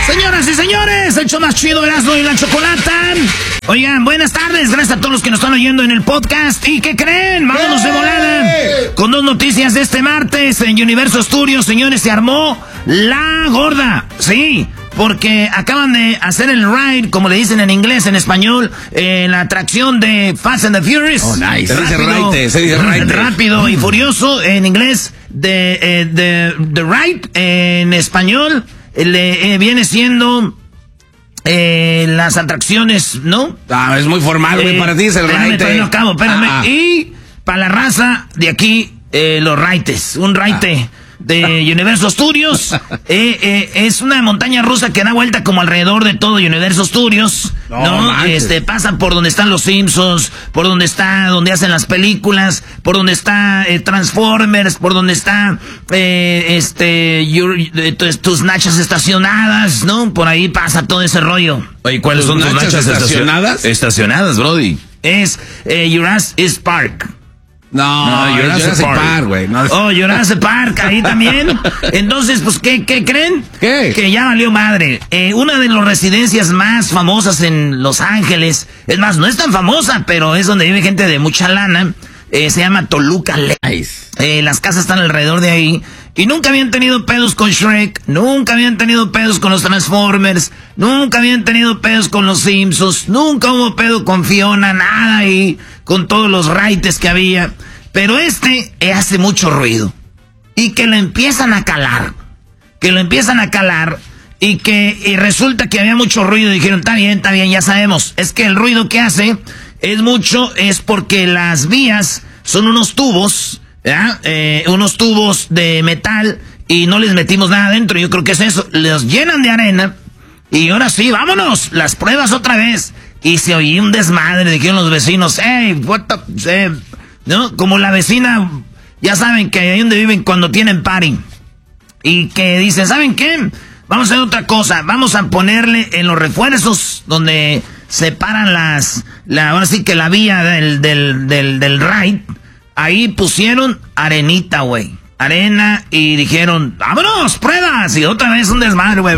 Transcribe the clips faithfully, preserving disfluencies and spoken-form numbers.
Señoras y señores, el show más chido, Erasmo y la Chocolata. Oigan, buenas tardes, gracias a todos los que nos están oyendo en el podcast. ¿Y qué creen? Vámonos de volada con dos noticias de este martes en Universo Studios. Señores, se armó la gorda. Sí, porque acaban de hacer el ride, como le dicen en inglés, en español, eh, la atracción de Fast and the Furious. Oh, nice. Se dice ride, se dice ride. Rápido y furioso en inglés, de, eh, de, de ride en español. Le, eh, viene siendo eh, las atracciones, ¿no? Ah, es muy formal, güey, eh, para ti es el espérame, raite. No acabo, espérame. Ah. Y para la raza de aquí, eh, los raites. Un raite ah. de Universo Studios. eh, eh, es una montaña rusa que da vuelta como alrededor de todo Universo Studios. No, ¿no? Este, pasa por donde están los Simpsons, por donde está, donde hacen las películas, por donde está eh, Transformers, por donde está eh, este your, eh, tus, tus nachas estacionadas, ¿no? Por ahí pasa todo ese rollo. Oye, ¿cuáles son tus nachas, nachas estacionadas? Estacionadas, brody. Es eh, Jurassic Park. No, no, Jurassic, Jurassic Park, güey. No. Oh, Jurassic Park, ahí también. Entonces, pues, ¿qué, qué creen? ¿Qué? Que ya valió madre. Eh, una de las residencias más famosas en Los Ángeles, es más, no es tan famosa, pero es donde vive gente de mucha lana, eh, se llama Toluca Lake. Nice. Eh, las casas están alrededor de ahí. Y nunca habían tenido pedos con Shrek, nunca habían tenido pedos con los Transformers, nunca habían tenido pedos con los Simpsons, nunca hubo pedo con Fiona, nada ahí, con todos los raites que había. Pero este eh, hace mucho ruido. Y que lo empiezan a calar, que lo empiezan a calar, y que y resulta que había mucho ruido. Y dijeron, está bien, está bien, ya sabemos. Es que el ruido que hace es mucho, es porque las vías son unos tubos, ¿ya? Eh, unos tubos de metal y no les metimos nada adentro. Yo creo que es eso. Los llenan de arena y ahora sí, vámonos, las pruebas otra vez. Y se oía un desmadre, dijeron los vecinos, hey, what the, eh, ¿no? Como la vecina, ya saben que ahí donde viven cuando tienen party. Y que dicen, ¿saben qué? Vamos a hacer otra cosa, vamos a ponerle en los refuerzos donde separan las, la, ahora sí que la vía del, del, del, del ride. Ahí pusieron arenita, güey. Arena y dijeron, ¡vámonos, pruebas! Y otra vez un desmadre, güey.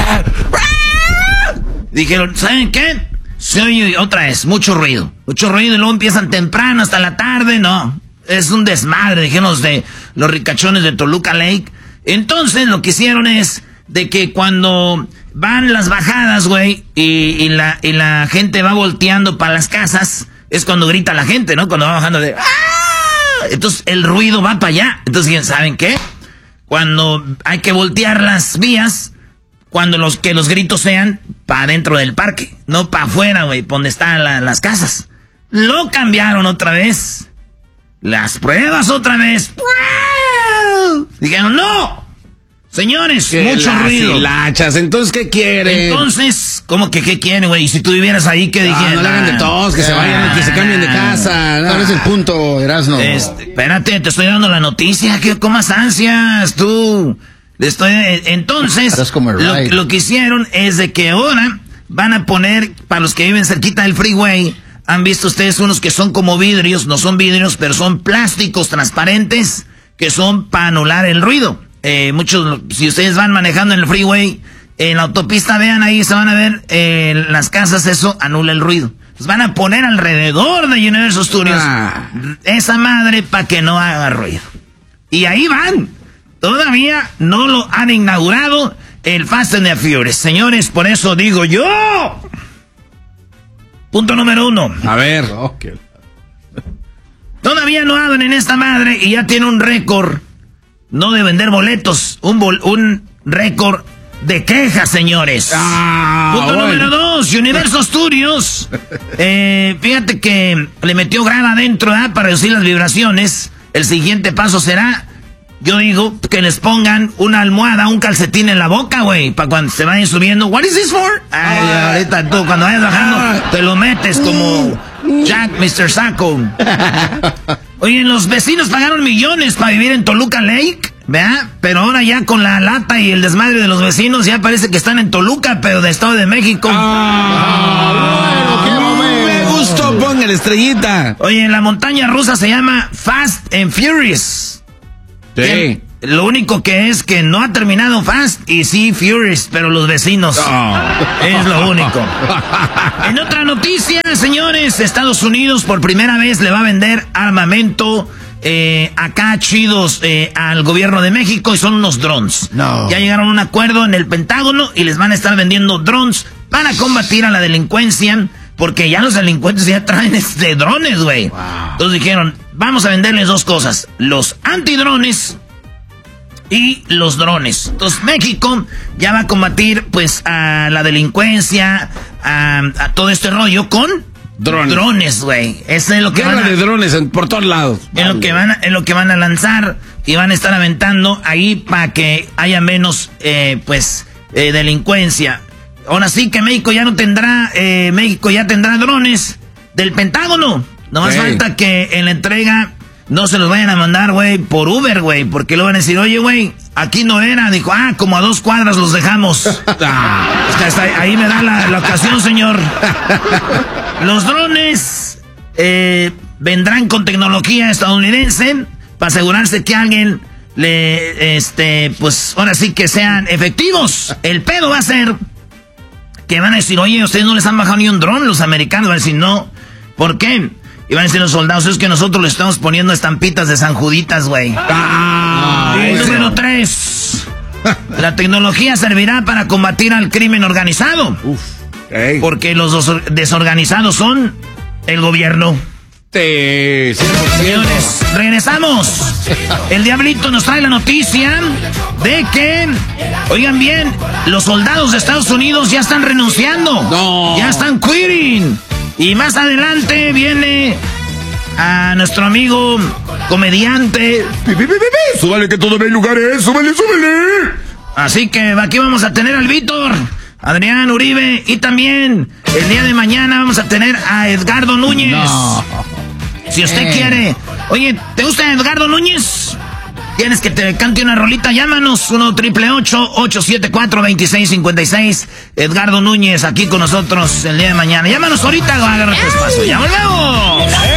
Dijeron, ¿saben qué? Se oye otra vez, mucho ruido. Mucho ruido y luego empiezan temprano hasta la tarde. No, es un desmadre, dijeron los de los ricachones de Toluca Lake. Entonces lo que hicieron es de que cuando van las bajadas, güey, y, y, la, y la gente va volteando para las casas, es cuando grita la gente, ¿no? Cuando va bajando de... ¡ah! Entonces el ruido va para allá. Entonces, ¿saben qué? Cuando hay que voltear las vías, cuando los que los gritos sean para dentro del parque, no para afuera, güey, donde están la, las casas. Lo cambiaron otra vez. Las pruebas otra vez. Dijeron, no. Señores, mucho ruido. Lachas, entonces, ¿qué quieren? Entonces, ¿cómo que qué quieren, güey? Y si tú vivieras ahí, ¿qué dijeras? Ah, no le hagan de todos, que se vayan, que se cambien de casa. ¿Cuál es el punto, Erasmo? Este, espérate, te estoy dando la noticia. ¿Qué comas ansias, tú? Le estoy, entonces, lo, lo que hicieron es de que ahora van a poner, para los que viven cerquita del freeway, han visto ustedes unos que son como vidrios, no son vidrios, pero son plásticos transparentes, que son para anular el ruido. Eh, muchos, si ustedes van manejando en el freeway, en la autopista, vean ahí, se van a ver eh, las casas, eso anula el ruido. Pues van a poner alrededor de Universal Studios ah. esa madre para que no haga ruido. Y ahí van. Todavía no lo han inaugurado el Fast and the Furious. Señores, por eso digo yo. Punto número uno. A ver. Okay. Todavía no abren en esta madre y ya tiene un récord. No de vender boletos, un, bol, un récord de quejas, señores. Ah, Punto bueno. número dos, Universal Studios. Eh, fíjate que le metió grava adentro, ¿eh? Para reducir las vibraciones. El siguiente paso será, yo digo, que les pongan una almohada, un calcetín en la boca, güey, para cuando se vayan subiendo. What is this for? Ay, ah, ahorita tú, cuando vayas bajando, ah, te lo metes como Jack, mister Saco. Oye, los vecinos pagaron millones para vivir en Toluca Lake, ¿verdad? Pero ahora ya con la lata y el desmadre de los vecinos ya parece que están en Toluca, pero de Estado de México. Ah, bueno, qué momento. Me gustó, ponga la estrellita. Oye, la montaña rusa se llama Fast and Furious. Sí. ¿Quién, Lo único que es que no ha terminado Fast y sí Furious, pero los vecinos. Oh. Es lo único. En otra noticia, señores, Estados Unidos por primera vez le va a vender armamento eh, acá chidos eh, al gobierno de México y son unos drones. No. Ya llegaron a un acuerdo en el Pentágono y les van a estar vendiendo drones para combatir a la delincuencia, porque ya los delincuentes ya traen este drones, güey. Wow. Entonces dijeron, vamos a venderles dos cosas, los antidrones y los drones. Entonces México ya va a combatir pues a la delincuencia, a, a todo este rollo con drones. Drones, güey. Eso es lo que Guerra van a, de drones en, por todos lados. En lo que van a, en lo que van a lanzar y van a estar aventando ahí para que haya menos eh, pues eh, delincuencia. Ahora sí que México ya no tendrá, eh, México ya tendrá drones del Pentágono. No más falta que en la entrega no se los vayan a mandar, güey, por Uber, güey, porque lo van a decir, oye, güey, aquí no era. Dijo, ah, como a dos cuadras los dejamos. Ah, es que hasta ahí me da la, la ocasión, señor. Los drones eh, vendrán con tecnología estadounidense para asegurarse que alguien le, este, pues, ahora sí que sean efectivos. El pedo va a ser que van a decir, oye, ustedes no les han bajado ni un dron, los americanos van a decir, no. ¿Por qué? Y van a decir los soldados, es que nosotros le estamos poniendo estampitas de San Juditas, güey. Ah, y número tres. La tecnología servirá para combatir al crimen organizado. Uf, hey. Porque los desorganizados son el gobierno. Sí, cien por ciento. Señores, regresamos. El Diablito nos trae la noticia de que, oigan bien, los soldados de Estados Unidos ya están renunciando. No. Ya están quitting. Y más adelante viene a nuestro amigo comediante. Pi, pi, pi, pi. Súbale que todavía hay lugares, súbale, súbale. Así que aquí vamos a tener al Víctor, Adrián Uribe y también el día de mañana vamos a tener a Edgardo Núñez. No. Si usted eh. quiere. Oye, ¿te gusta Edgardo Núñez? ¿Tienes que te cante una rolita? Llámanos, uno triple ocho, ocho siete cuatro, dos seis cinco seis. Edgardo Núñez aquí con nosotros el día de mañana. Llámanos ahorita, agarra tu espacio. ¡Ya volvemos!